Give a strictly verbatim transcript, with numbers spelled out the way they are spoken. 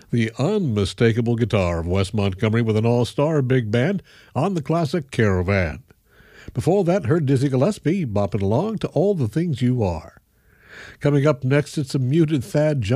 the unmistakable guitar of Wes Montgomery with an all-star big band on the classic Caravan. Before that, heard Dizzy Gillespie bopping along to All the Things You Are. Coming up next, it's a muted Thad Jones.